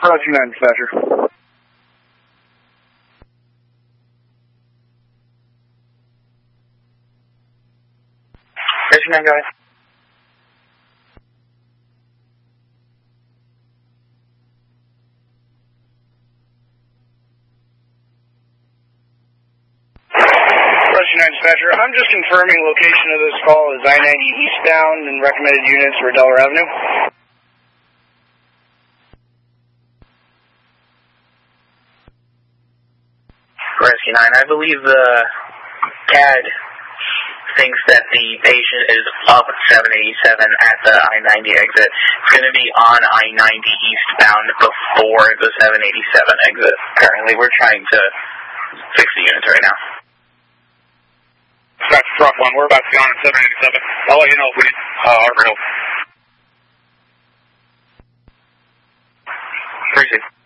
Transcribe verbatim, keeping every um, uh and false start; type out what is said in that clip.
Roger nine, dispatcher. Roger nine, go ahead. Roger nine, dispatcher. I'm just confirming location of this call is I ninety eastbound and recommended units for Delaware Avenue. Rescue nine, I believe the C A D thinks that the patient is up seven eighty-seven at the I ninety exit. It's going to be on I ninety eastbound before the seven eighty-seven exit. Currently, we're trying to fix the units right now. That's truck one. We're about to be on at seven eighty-seven. I'll let you know if we need uh, Harvard help. Appreciate it.